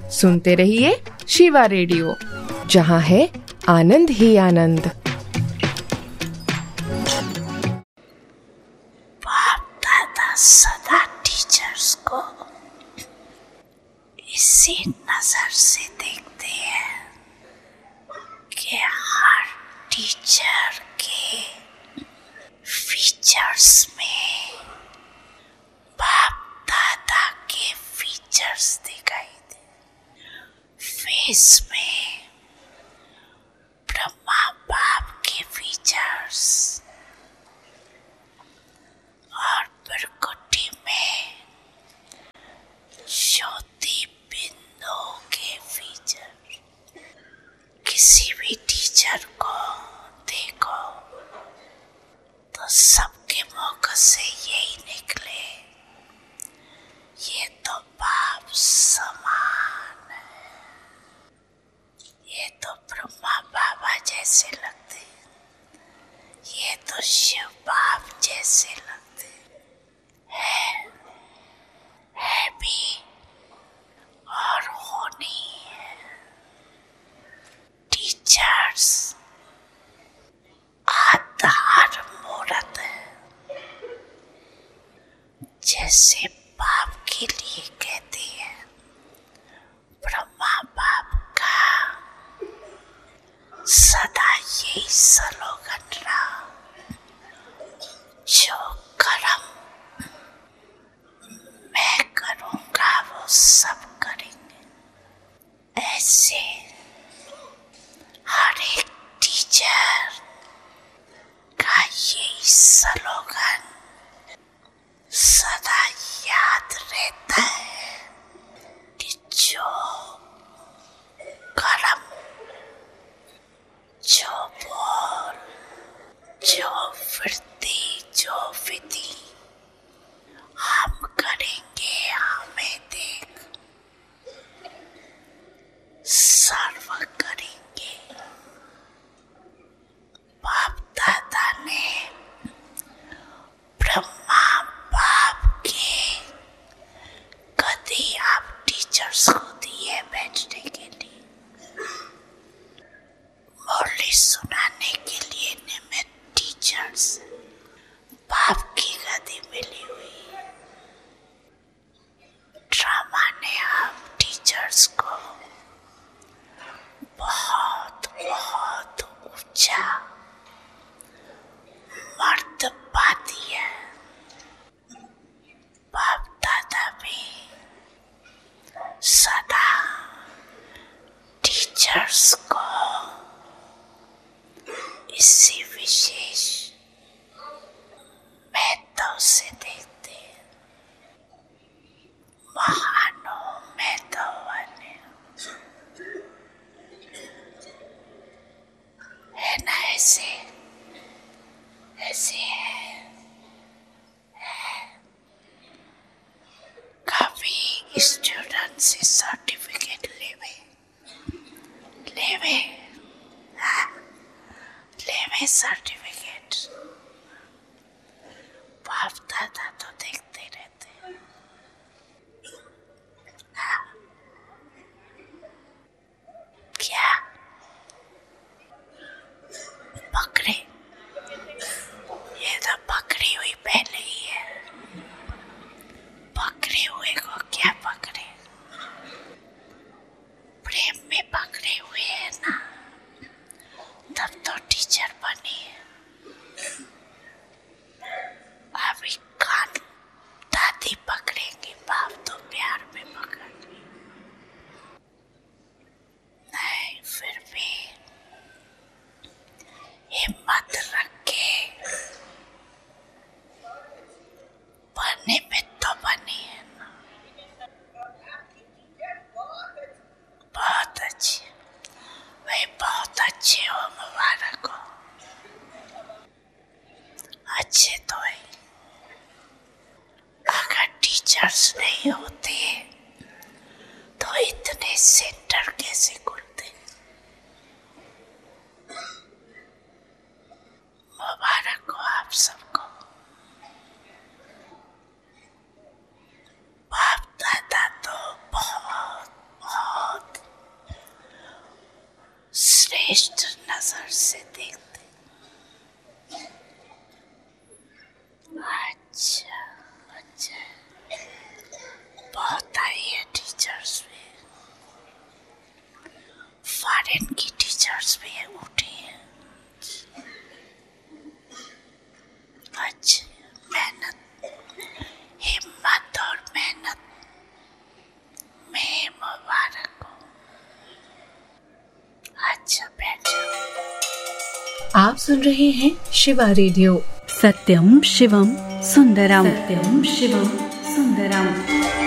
सुनते रहिए शिवा रेडियो, जहाँ है आनंद ही आनंद। बाप दादा सदा टीचर्स को इसी नजर से देखते हैं कि हर टीचर के फीचर्स में बाप दादा के फीचर्स दिखाई दे। फेस में ब्रह्मा बाप के फीचर्स और प्रकृति में ज्योति बिंदु के फीचर। किसी भी टीचर को देखो तो सबके मुख से यही निकले, ये तो बाप समान है, ये तो ब्रह्मा बाबा जैसे लगते, ये तो शिव बाप जैसे लगते है भी और होनी है। टीचर्स आधार मूर्त है, जैसे बाप के लिए कहते हैं ब्रह्मा बाप का सदा यही स्लोगन रहा, जो कर्म मैं करूँगा वो सब करेंगे। ऐसे हर एक टीचर का यही स्लोगन सदा याद रहता है कि जो कर्म, जो बोल, जो वृत्ति, जो विधि हम करेंगे, हमें देख सर्व करेंगे। बाप दादा ने ब्रह्मा बाप के गद्दी आप टीचर्स को दिए बैठने के लिए, मुरली सुनाने के लिए निमित्त टीचर्स। बाप की गद्दी मिली हुई है। ड्रामा ने आप टीचर्स को बहुत बहुत ऊंचा मर्तबा दिया। बाप दादा भी सदा टीचर्स को इसी विशेष महत्व से देखते हैं। महानो महत्व वाले है ना, ऐसे है। काफी स्टूडेंट से सर्टिफिकेट लेवे सर्टिफिकेट। बाप दादा तो देखते रहते हैं। क्या पकड़े? ये तो पकड़ी हुई पहले ही है। पकड़े हुए को क्या पकड़े? प्रेम में पकड़े हुए है ना, तब तो टीचर बनी है। अभी कान दादी पकड़ेंगे, बाप तो प्यार में पकड़ नहीं। फिर भी हिम्मत रख के बनने में तो बनी है ना। बहुत अच्छी भाई, बहुत अच्छे हो, मुबारक हो। अच्छे तो है। अगर टीचर्स नहीं होते तो इतने सेंटर कैसे खुलते? मुबारक हो आप सबको। बाप दादा तो बहुत श्रेष्ठ नजर से देखते। अच्छा अच्छा, बहुत आई है टीचर्स भी, फॉरेन की टीचर्स भी उठी है। अच्छा, मेहनत, हिम्मत और मेहनत में मुबारक हो। अच्छा बैठ जाओ। आप सुन रहे हैं शिवा रेडियो। सत्यम शिवम सुंदरम, सत्यम शिवम सुंदरम।